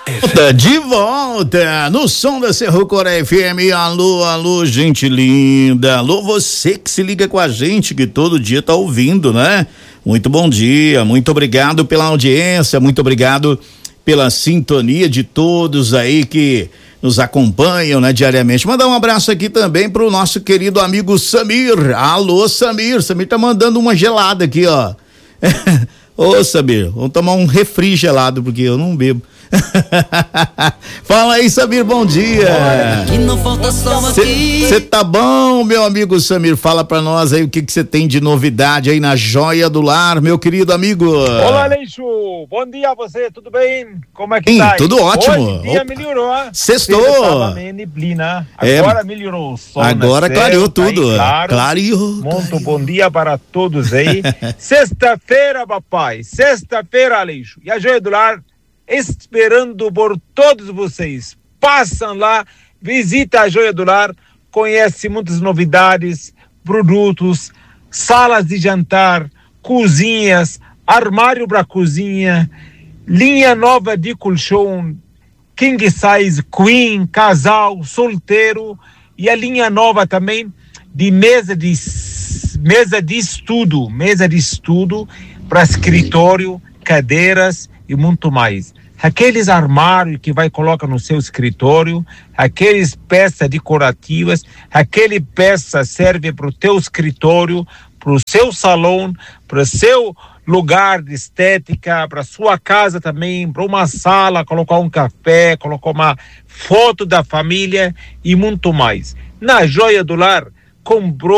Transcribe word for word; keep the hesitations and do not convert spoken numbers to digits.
De volta no som da Serrocorá F M. Alô, alô, gente linda. Alô, você que se liga com a gente, que todo dia tá ouvindo, né? Muito bom dia, muito obrigado pela audiência, muito obrigado pela sintonia de todos aí que nos acompanham, né, diariamente. Mandar um abraço aqui também pro nosso querido amigo Samir. Alô, Samir. Samir tá mandando uma gelada aqui, ó. Ô, Samir, vamos tomar um refri gelado, porque eu não bebo. Fala aí, Samir, bom dia. Você tá bom, meu amigo Samir? Fala pra nós aí o que que você tem de novidade aí na Joia do Lar, meu querido amigo. Olá, Leixo, bom dia a você, tudo bem? Como é que Sim, tá aí? tudo ótimo. Hoje o dia Opa. melhorou, hein? Sextou. Tava meio neblina, agora é, melhorou o sol. Agora céu, clareou tá aí, tudo. claro. Clareou. Muito clareou. bom dia para todos aí. Sexta-feira, papai, sexta-feira, Leixo, e a Joia do Lar esperando por todos vocês. Passam lá, visita a Joia do Lar, conhece muitas novidades, produtos, salas de jantar, cozinhas, armário para cozinha, linha nova de colchão, king size, queen, casal, solteiro, e a linha nova também de mesa de mesa de estudo, mesa de estudo para escritório, cadeiras e muito mais. Aqueles armários que vai colocar no seu escritório, aqueles peças decorativas, aquele peça serve para o teu escritório, para o seu salão, para o seu lugar de estética, para sua casa também, para uma sala, colocar um café, colocar uma foto da família e muito mais. Na Joia do Lar, comprou